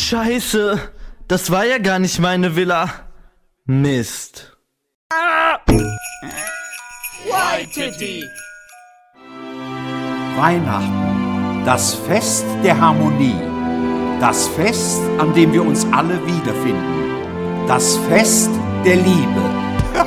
Scheiße, das war ja gar nicht meine Villa. Mist. Waititi. Weihnachten, das Fest der Harmonie, das Fest, an dem wir uns alle wiederfinden, das Fest der Liebe.